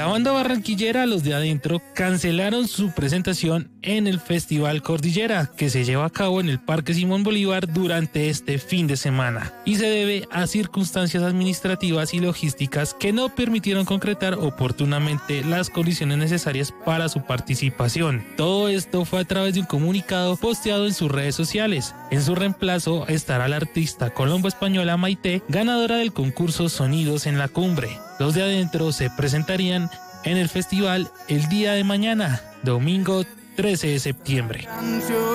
La banda barranquillera Los de Adentro cancelaron su presentación en el Festival Cordillera, que se lleva a cabo en el Parque Simón Bolívar durante este fin de semana, y se debe a circunstancias administrativas y logísticas que no permitieron concretar oportunamente las condiciones necesarias para su participación. Todo esto fue a través de un comunicado posteado en sus redes sociales. En su reemplazo estará la artista colombo-española Maite, ganadora del concurso Sonidos en la Cumbre. Los de Adentro se presentarían en el festival el día de mañana, domingo 13 de septiembre.